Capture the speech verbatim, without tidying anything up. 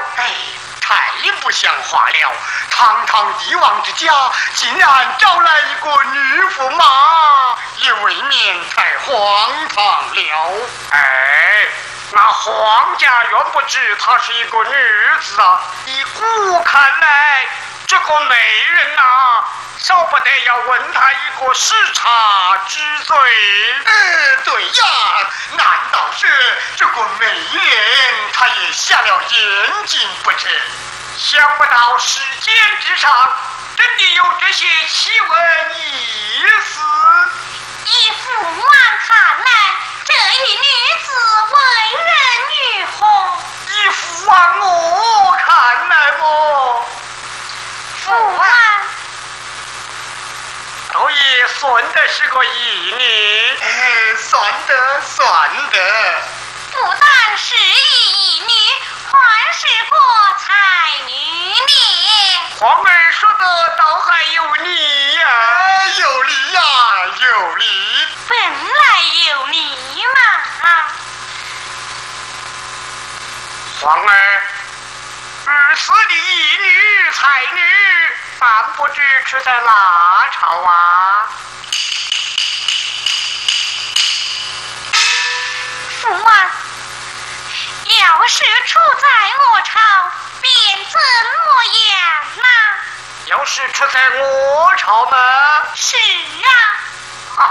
哎，太不像话了！堂堂帝王之家，竟然招来一个女驸马，也未免太荒唐了。 哎，那皇家原不知她是一个女子啊，依古看来，这个美人呐、啊，少不得要问她一个视察之罪。 呃，对呀，难道是这个美人她也下了眼睛不成？ 想不到世间之上真的有这些奇闻异事。 依父王看来，这一女子为人如何？ 依父王我看来么， 父王都也算得是个义女。 哎，算得算得。 不但是一女，还是个才女呢。 皇儿说的倒还有理呀、 哎，有理呀，有理。 本来有理嘛。 皇儿，如此的义女才女，但不知是在哪朝啊？ 父王，要是处在我朝，便怎么样呢？ 要是出在我朝呢？ 是啊。